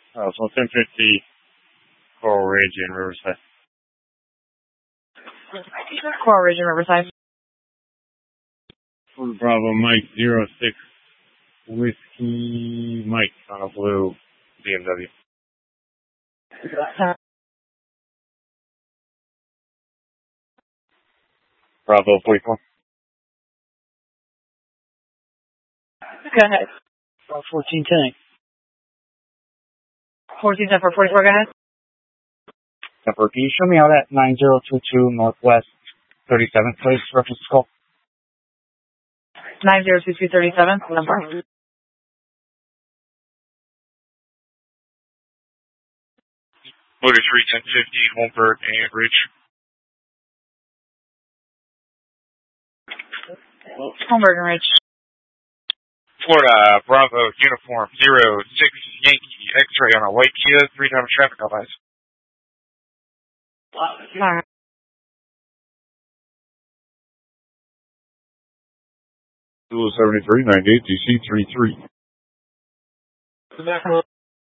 So 1050 Coral Ridge in Riverside. Coral Ridge in Riverside. Bravo Mike 06 Whiskey Mike on a blue BMW. Bravo 44. Go ahead. 1410. 1410 for 44, go ahead. Can you show me how that 9022 Northwest 37th place reference is called? 902237, number. Motor 31050 Holmberg and Ridge. Holmberg and Ridge. Florida Bravo Uniform 06 Yankee X-ray on a white Kia, 3 times traffic advice. Alright. 73 98 DC 33.